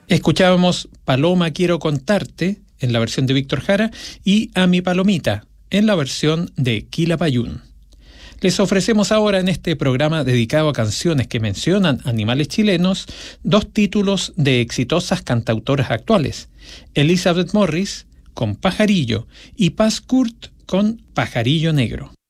Escuchábamos Paloma Quiero Contarte en la versión de Víctor Jara y A mi Palomita en la versión de Quilapayún. Les ofrecemos ahora en este programa dedicado a canciones que mencionan animales chilenos dos títulos de exitosas cantautoras actuales: Elizabeth Morris con Pajarillo y Paz Kurt con Pajarillo Negro.